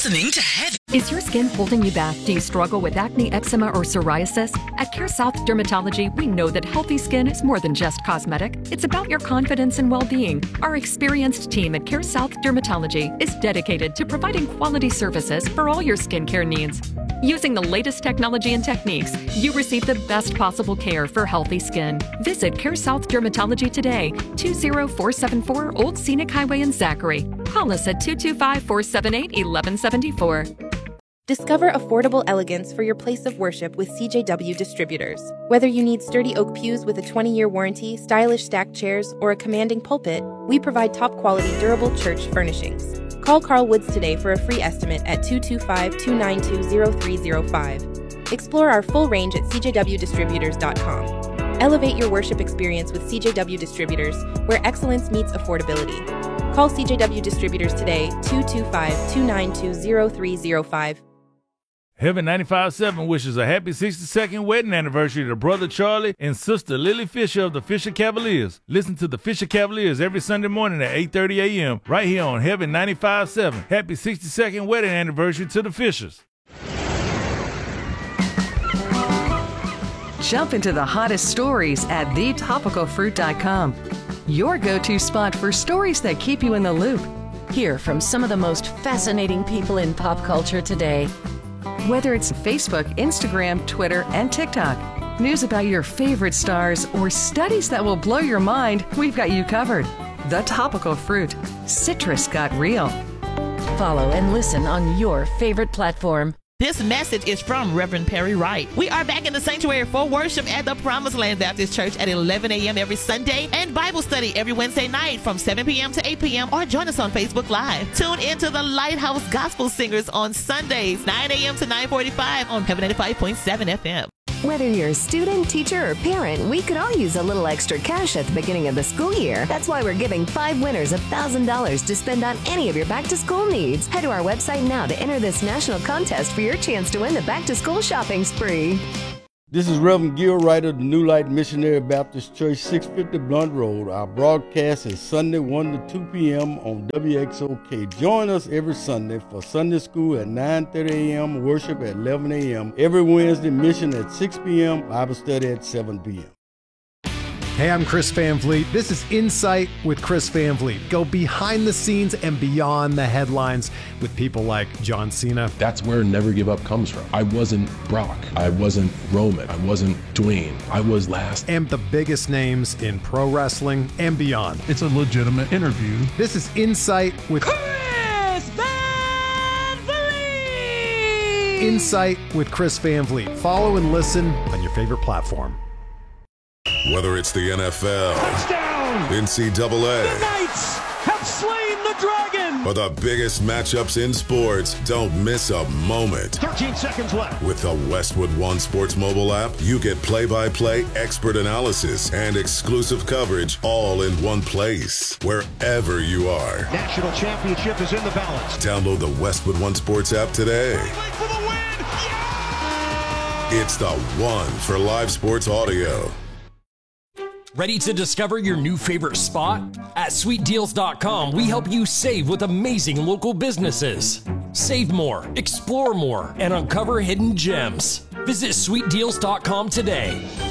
listening to Heaven. Is your skin holding you back? Do you struggle with acne, eczema, or psoriasis? At Care South Dermatology, we know that healthy skin is more than just cosmetic. It's about your confidence and well-being. Our experienced team at Care South Dermatology is dedicated to providing quality services for all your skincare needs. Using the latest technology and techniques, you receive the best possible care for healthy skin. Visit Care South Dermatology today, 20474 Old Scenic Highway in Zachary. Call us at 225-478-1174. Discover affordable elegance for your place of worship with CJW Distributors. Whether you need sturdy oak pews with a 20-year warranty, stylish stacked chairs, or a commanding pulpit, we provide top-quality durable church furnishings. Call Carl Woods today for a free estimate at 225-292-0305. Explore our full range at cjwdistributors.com. Elevate your worship experience with CJW Distributors, where excellence meets affordability. Call CJW Distributors today, 225-292-0305. Heaven 95.7 wishes a happy 62nd wedding anniversary to Brother Charlie and Sister Lily Fisher of the Fisher Cavaliers. Listen to the Fisher Cavaliers every Sunday morning at 8:30 a.m. right here on Heaven 95.7. Happy 62nd wedding anniversary to the Fishers. Jump into the hottest stories at thetopicalfruit.com. Your go-to spot for stories that keep you in the loop. Hear from some of the most fascinating people in pop culture today. Whether it's Facebook, Instagram, Twitter, and TikTok, news about your favorite stars, or studies that will blow your mind, we've got you covered. The Topical Fruit. Citrus got real. Follow and listen on your favorite platform. This message is from Reverend Perry Wright. We are back in the sanctuary for worship at the Promised Land Baptist Church at 11 a.m. every Sunday and Bible study every Wednesday night from 7 p.m. to 8 p.m. or join us on Facebook Live. Tune into the Lighthouse Gospel Singers on Sundays, 9 a.m. to 9:45 on Heaven 95.7 FM. Whether you're a student, teacher, or parent, we could all use a little extra cash at the beginning of the school year. That's why we're giving 5 winners $1,000 to spend on any of your back-to-school needs. Head to our website now to enter this national contest for your chance to win the back-to-school shopping spree. This is Reverend Gil Wright of the New Light Missionary Baptist Church, 650 Blunt Road. Our broadcast is Sunday 1 to 2 p.m. on WXOK. Join us every Sunday for Sunday school at 9:30 a.m., worship at 11 a.m., every Wednesday mission at 6 p.m., Bible study at 7 p.m. Hey, I'm Chris Van Vliet. This is Insight with Chris Van Vliet. Go behind the scenes and beyond the headlines with people like John Cena. That's where Never Give Up comes from. I wasn't Brock. I wasn't Roman. I wasn't Dwayne. I was last. And the biggest names in pro wrestling and beyond. It's a legitimate interview. This is Insight with Chris Van Vliet! Insight with Chris Van Vliet. Follow and listen on your favorite platform. Whether it's the NFL, touchdown, NCAA, the Knights have slain the dragon, or the biggest matchups in sports, don't miss a moment. 13 seconds left. With the Westwood One Sports mobile app, you get play-by-play expert analysis and exclusive coverage all in one place, wherever you are. National championship is in the balance. Download the Westwood One Sports app today. For the win. Yeah! It's the one for live sports audio. Ready to discover your new favorite spot? At SweetDeals.com, we help you save with amazing local businesses. Save more, explore more, and uncover hidden gems. Visit SweetDeals.com today.